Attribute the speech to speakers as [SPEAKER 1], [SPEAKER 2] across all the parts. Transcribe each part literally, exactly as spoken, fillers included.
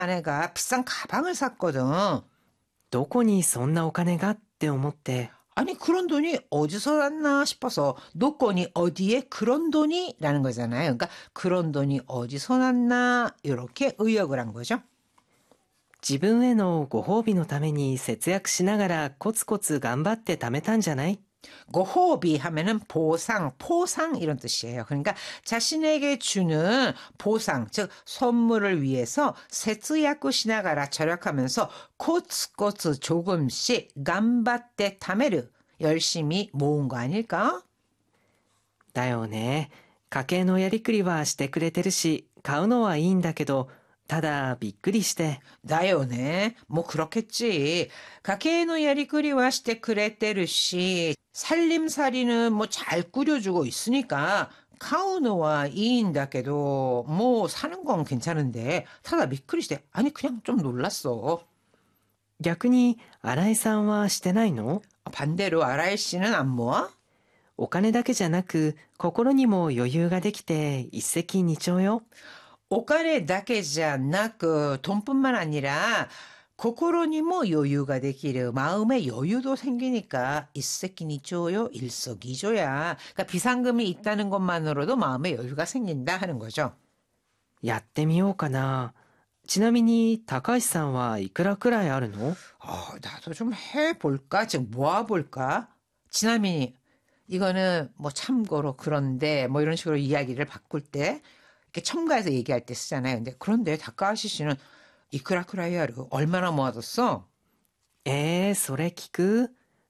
[SPEAKER 1] 아내가 비싼 가방을 샀거든.
[SPEAKER 2] どこにそんなお金がって思って。
[SPEAKER 1] 아니 그런 돈이 어디서 났나 싶어서 노코니 어디에 그런 돈이라는 거잖아요. 그러니까 그런 돈이 어디서 났나 이렇게 의역을 한 거죠.
[SPEAKER 2] 自分へのご褒美のために節約しながらコツコツ頑張って貯めたんじゃない?
[SPEAKER 1] 고호비 하면은 보상, 포상 이런 뜻이에요. 그러니까 자신에게 주는 보상, 즉 선물을 위해서 세츠야쿠 시나가라 절약하면서 코츠코츠 조금씩 간바tte 타메르 열심히 모은 거 아닐까?
[SPEAKER 2] だよね。家計のやりくりはしてくれてるし、買うのはいいんだけど、ただびっくりして。
[SPEAKER 1] 나요네. 뭐 그렇겠지. 가케의 야리꾸리와 시테 그레테르시 살림살이는 뭐 잘 꾸려주고 있으니까 카우노와 이인다께도 뭐 사는 건 괜찮은데 타다 미끄리시대. 아니 그냥 좀 놀랐어.
[SPEAKER 2] 逆に新井さんはしてないの?
[SPEAKER 1] 반대로 아라이 씨는 안 모아?
[SPEAKER 2] お金だけじゃなく心にも余裕ができて一石二鳥よ。
[SPEAKER 1] 오카레 다케자 나그 돈뿐만 아니라 고코로니 뭐 여유가 되기를 마음의 여유도 생기니까 일석이조요 일석이조야. 그러니까 비상금이 있다는 것만으로도 마음의 여유가 생긴다 하는 거죠.
[SPEAKER 2] やってみようかな。ちなみに高橋さんはいくらくらいあるの?
[SPEAKER 1] 어, 나도 좀 해볼까? 즉 모아볼까? 지나미니 이거는 뭐 참고로 그런데 뭐 이런 식으로 이야기를 바꿀 때 이렇게 첨가해서 얘기할 때 쓰잖아요. 근데 그런데 다카하시 씨는 이크라크라이아르 얼마나 모아뒀어?
[SPEAKER 2] 에, 소레 키쿠?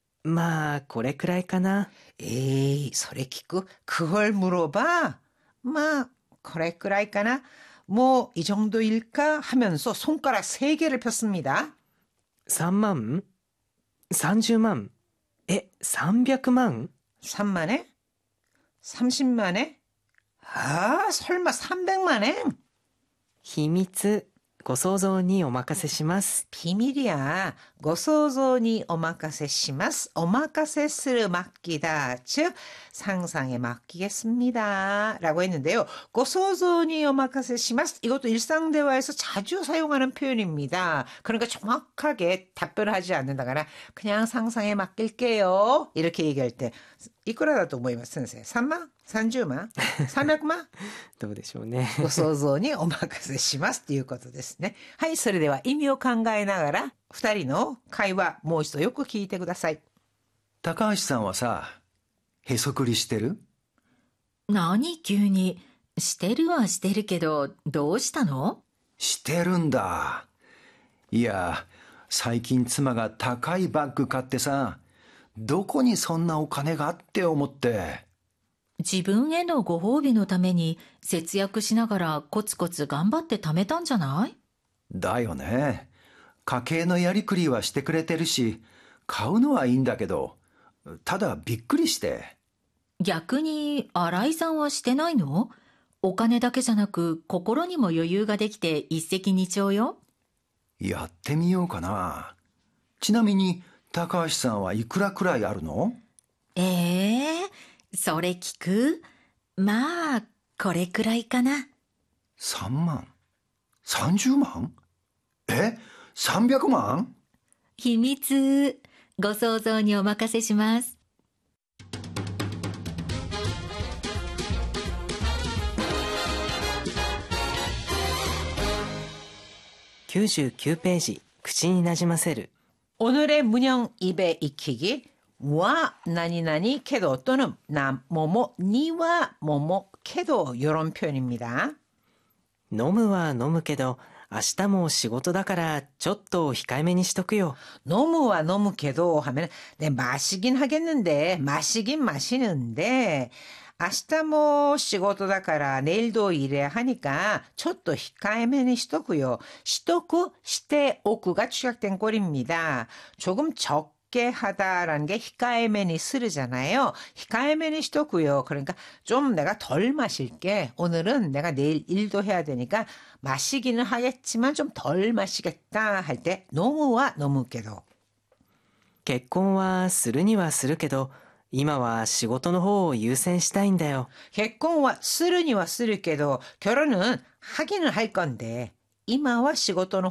[SPEAKER 2] 마, 고래くらいかな.
[SPEAKER 1] 에이, 소레 키쿠? 그걸 물어봐? 마, 고래くらいかな? 뭐 이 정도일까? 하면서 손가락 세 개를 폈습니다.
[SPEAKER 2] さんまん? さんじゅうまん? 에, さんびゃくまん?
[SPEAKER 1] 삼만에? 삼십만에? 아, 설마 삼백만에?
[SPEAKER 2] 秘密、ご想像にお任せします.
[SPEAKER 1] 비밀이야. 고소조니 오마카세 시마스. 오마카세 스를 맡기다. 즉 상상에 맡기겠습니다. 라고 했는데요. 고소조니 오마카세 시마스. 이것도 일상대화에서 자주 사용하는 표현입니다. 그러니까 정확하게 답변을 하지 않는다거나 그냥 상상에 맡길게요. 이렇게 얘기할 때 이끌어다도 뭐이마 선생? 삼만? 삼십만? 삼백만?
[SPEAKER 2] どうでしょうね。
[SPEAKER 1] ご想像にお任せしますということですね。はい、それでは意味を考えながら二人の会話もう一度よく聞いてください。
[SPEAKER 3] 高橋さんはさ、へそくりしてる？
[SPEAKER 4] 何急に。してるはしてるけど、どうしたの？
[SPEAKER 3] してるんだ。いや、最近妻が高いバッグ買ってさ、どこにそんなお金がって思って。
[SPEAKER 4] 自分へのご褒美のために節約しながらコツコツ頑張って貯めたんじゃない？
[SPEAKER 3] だよね。家計のやりくりはしてくれてるし、買うのはいいんだけど、ただびっくりして。
[SPEAKER 4] 逆に新井さんはしてないの？お金だけじゃなく心にも余裕ができて一石二鳥よ。
[SPEAKER 3] やってみようかな。ちなみに高橋さんはいくらくらいあるの？
[SPEAKER 4] ええー、それ聞く？まあ、これくらいかな。
[SPEAKER 3] さんまん？さんじゅうまん？え？さんびゃくまん？
[SPEAKER 4] 秘密。ご想像にお任せします。
[SPEAKER 2] きゅうじゅうきゅうページ、口になじませる。
[SPEAKER 1] 오늘의 문형 입에 익히기. 와 나니나니 캐도 또는 나 뭐뭐 니와 뭐뭐 캐도 이런 표현입니다.
[SPEAKER 2] 飲むは飲むけど明日も仕事だからちょっと控えめにしとくよ.
[SPEAKER 1] 너무와 너무 캐도 하면 네, 마시긴 하겠는데 마시긴 마시는데 아시다 뭐仕事だから 내일도 일해야 하니까 저도 히카에메니 시도고요. 시도쿠, 시테오쿠가 축약된 꼴입니다. 조금 적게 하다라는 게 히카에메니 스르잖아요. 히카에메니 시도고요. 그러니까 좀 내가 덜 마실게. 오늘은 내가 내일 일도 해야 되니까 마시기는 하겠지만 좀 덜 마시겠다 할 때 너무와 너무께도.
[SPEAKER 2] 結婚はするにはするけど今は仕事の方を優先したいんだよ.
[SPEAKER 1] 결혼은 するにはするけど 결혼은 하기는 할 건데 今は仕事の